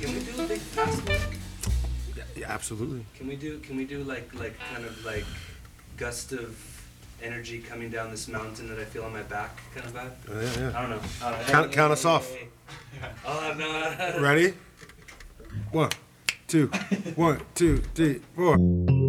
Can we do a big fast one? Yeah, absolutely. Can we do like kind of like gust of energy coming down this mountain that I feel on my back kind of vibe? Yeah. I don't know. Count us off. Oh no. Ready? 1, 2, 1, 2, 3, 4.